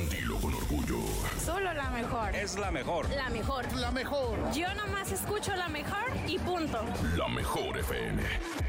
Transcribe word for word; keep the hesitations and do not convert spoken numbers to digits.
Dilo con orgullo. Solo la mejor. Es la mejor. La mejor. La mejor. Yo nomás escucho la mejor y punto. La mejor F M.